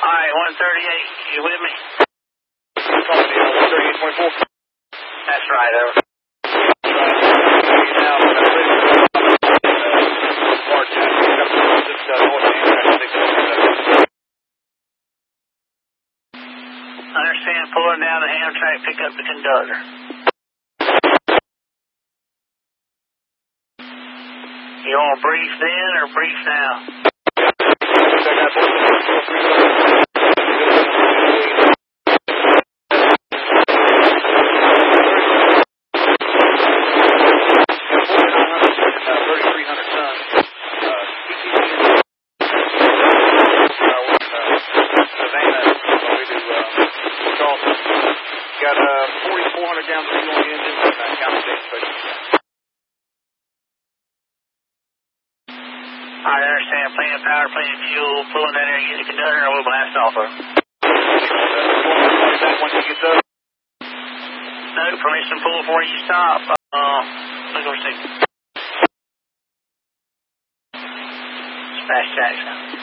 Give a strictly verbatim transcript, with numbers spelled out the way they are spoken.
Alright, one thirty-eight, you with me? Company, uh, one thirty-eight twenty-four. That's right, over. Now, uh, ready to march out. Just uh, north of Amtrak. Understand, pulling down the Amtrak, pick up the conductor. You want to brief then or brief now? thirty-three hundred tons. Uh, Savannah, we do uh, Charleston. Got uh, forty-four hundred gallons of fuel on the engine and uh, counter station special. I understand, playing power, playing fuel, pulling down there, get the conductor, and we'll blast off of it. Once you get done. No, permission to pull before you stop. Uh, let's go see. Smash Jackson.